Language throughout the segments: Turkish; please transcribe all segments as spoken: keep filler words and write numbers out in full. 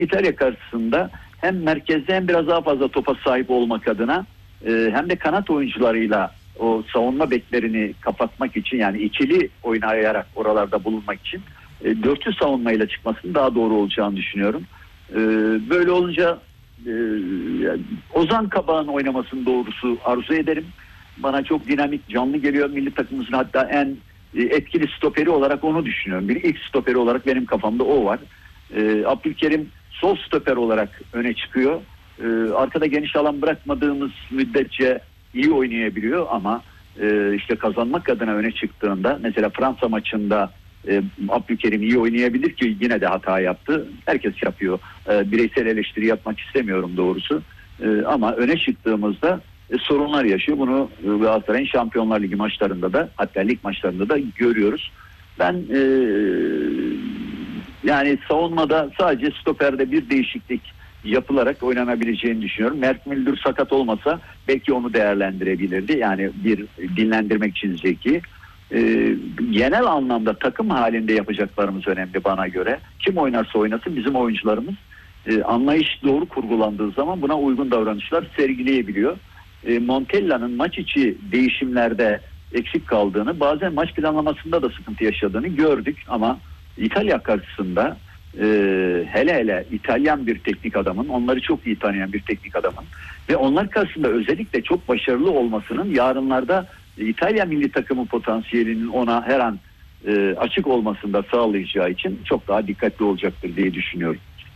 İtalya karşısında hem merkezde hem biraz daha fazla topa sahip olmak adına e, hem de kanat oyuncularıyla o savunma beklerini kapatmak için, yani ikili oynayarak oralarda bulunmak için e, dörtlü savunmayla çıkmasının daha doğru olacağını düşünüyorum. E, böyle olunca e, Ozan Kabak'ın oynamasını doğrusu arzu ederim. Bana çok dinamik, canlı geliyor. Milli takımımızın hatta en e, etkili stoperi olarak onu düşünüyorum. Bir ilk stoperi olarak benim kafamda o var. E, Abdülkerim sol stoper olarak öne çıkıyor. E, arkada geniş alan bırakmadığımız müddetçe iyi oynayabiliyor ama e, işte kazanmak adına öne çıktığında, mesela Fransa maçında e, Abdülkerim iyi oynayabilir ki yine de hata yaptı. Herkes yapıyor. E, bireysel eleştiri yapmak istemiyorum doğrusu. E, ama öne çıktığımızda e, sorunlar yaşıyor. Bunu e, Galatasaray'ın Şampiyonlar Ligi maçlarında da, hatta lig maçlarında da görüyoruz. Ben e, yani savunmada sadece stoperde bir değişiklik yapılarak oynanabileceğini düşünüyorum. Mert Müldür sakat olmasa belki onu değerlendirebilirdi. Yani bir dinlendirmek için Zeki. Ee, genel anlamda takım halinde yapacaklarımız önemli bana göre. Kim oynarsa oynasın bizim oyuncularımız e, anlayış doğru kurgulandığı zaman buna uygun davranışlar sergileyebiliyor. E, Montella'nın maç içi değişimlerde eksik kaldığını, bazen maç planlamasında da sıkıntı yaşadığını gördük ama İtalya karşısında e, hele hele İtalyan bir teknik adamın, onları çok iyi tanıyan bir teknik adamın ve onlar karşısında özellikle çok başarılı olmasının yarınlarda İtalya milli takımı potansiyelinin ona her an e, açık olmasını da sağlayacağı için çok daha dikkatli olacaktır diye düşünüyorum.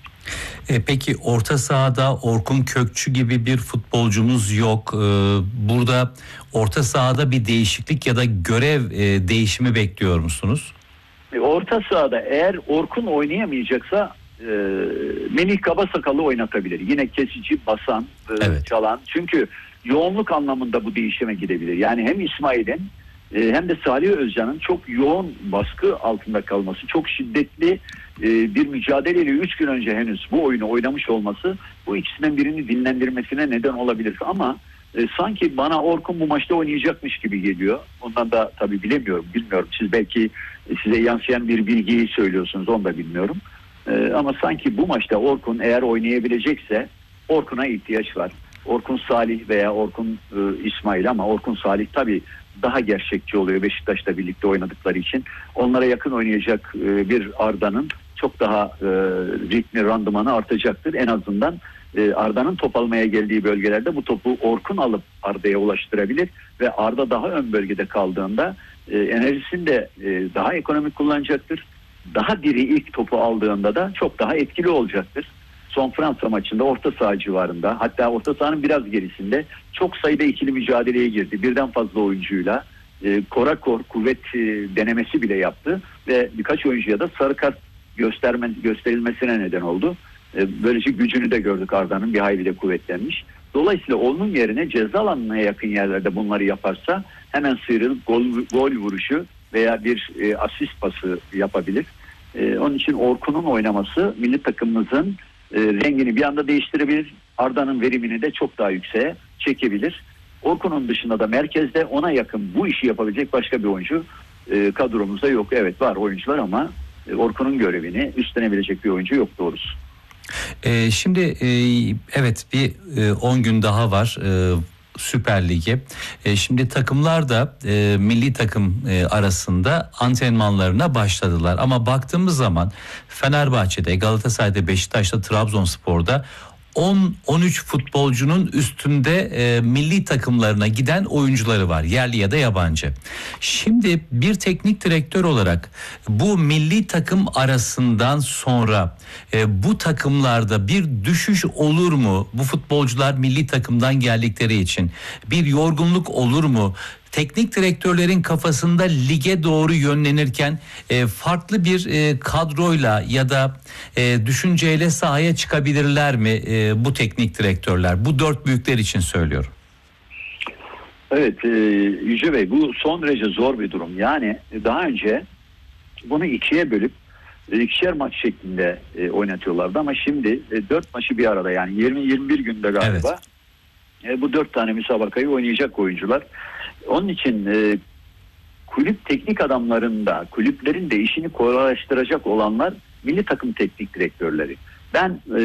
E peki orta sahada Orkun Kökçü gibi bir futbolcumuz yok. Ee, burada orta sahada bir değişiklik ya da görev e, değişimi bekliyor musunuz? Orta sahada eğer Orkun oynayamayacaksa e, Melih Kabasakal'ı oynatabilir. Yine kesici, basan, e, evet. çalan. Çünkü yoğunluk anlamında bu değişime gidebilir. Yani hem İsmail'in e, hem de Salih Özcan'ın çok yoğun baskı altında kalması, çok şiddetli e, bir mücadeleyle üç gün önce henüz bu oyunu oynamış olması bu ikisinden birini dinlendirmesine neden olabilir. Ama e, sanki bana Orkun bu maçta oynayacakmış gibi geliyor. Ondan da tabii bilemiyorum, bilmiyorum. Siz belki size yansıyan bir bilgiyi söylüyorsunuz, onu da bilmiyorum. E, ama sanki bu maçta Orkun eğer oynayabilecekse Orkun'a ihtiyaç var. Orkun Salih veya Orkun e, İsmail, ama Orkun Salih tabii daha gerçekçi oluyor Beşiktaş'la birlikte oynadıkları için. Onlara yakın oynayacak e, bir Arda'nın çok daha e, ritmi, randımanı artacaktır. En azından e, Arda'nın top almaya geldiği bölgelerde bu topu Orkun alıp Arda'ya ulaştırabilir ve Arda daha ön bölgede kaldığında e, enerjisini de e, daha ekonomik kullanacaktır. Daha diri ilk topu aldığında da çok daha etkili olacaktır. Son Fransa maçında orta saha civarında, hatta orta sahanın biraz gerisinde çok sayıda ikili mücadeleye girdi. Birden fazla oyuncuyla e, kora kor kuvvet e, denemesi bile yaptı ve birkaç oyuncuya da sarı kart gösterme, gösterilmesine neden oldu. E, böylece gücünü de gördük, Arda'nın bir hayli de kuvvetlenmiş. Dolayısıyla onun yerine ceza alanına yakın yerlerde bunları yaparsa hemen sıyrılıp gol, gol vuruşu veya bir e, asist pası yapabilir. E, onun için Orkun'un oynaması milli takımımızın e, rengini bir anda değiştirebilir. Arda'nın verimini de çok daha yükseğe çekebilir. Orkun'un dışında da merkezde ona yakın bu işi yapabilecek başka bir oyuncu e, kadromuzda yok. Evet, var oyuncular ama e, Orkun'un görevini üstlenebilecek bir oyuncu yok doğrusu. Ee, şimdi e, evet bir on e, gün daha var e, Süper Lig'e. E, şimdi takımlar da e, milli takım e, arasında antrenmanlarına başladılar. Ama baktığımız zaman Fenerbahçe'de, Galatasaray'da, Beşiktaş'ta, Trabzonspor'da on on üç futbolcunun üstünde e, milli takımlarına giden oyuncuları var, yerli ya da yabancı. Şimdi bir teknik direktör olarak bu milli takım arasından sonra e, bu takımlarda bir düşüş olur mu? Bu futbolcular milli takımdan geldikleri için bir yorgunluk olur mu? Teknik direktörlerin kafasında lige doğru yönlenirken e, farklı bir e, kadroyla ya da e, düşünceyle sahaya çıkabilirler mi e, bu teknik direktörler? Bu dört büyükler için söylüyorum. Evet e, Yüce Bey, bu son derece zor bir durum. Yani daha önce bunu ikiye bölüp e, ikişer maç şeklinde e, oynatıyorlardı ama şimdi e, dört maçı bir arada, yani yirmi yirmi bir günde galiba evet. e, bu dört tane müsabakayı oynayacak oyuncular. Onun için e, kulüp teknik adamlarında, kulüplerin de işini kolaylaştıracak olanlar milli takım teknik direktörleri. Ben